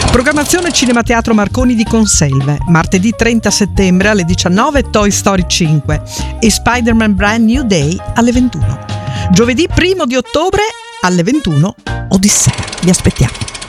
Programmazione Cinemateatro Marconi di Conselve. Martedì 30 settembre alle 19 Toy Story 5 e Spider-Man Brand New Day alle 21. Giovedì 1 di ottobre alle 21 Odissea. Vi aspettiamo.